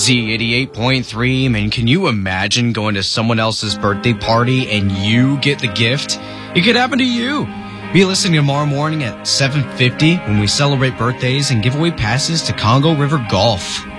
Z88.3. Man, can you imagine going to someone else's birthday party and you get the gift? It could happen to you. Be listening tomorrow morning at 7:50 when we celebrate birthdays and give away passes to Congo River Golf.